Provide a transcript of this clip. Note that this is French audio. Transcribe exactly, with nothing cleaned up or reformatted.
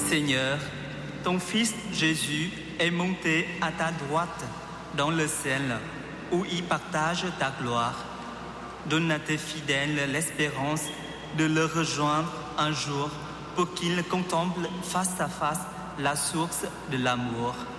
Seigneur, ton Fils Jésus est monté à ta droite dans le ciel, où il partage ta gloire. Donne à tes fidèles l'espérance de le rejoindre un jour pour qu'ils contemplent face à face la source de l'amour.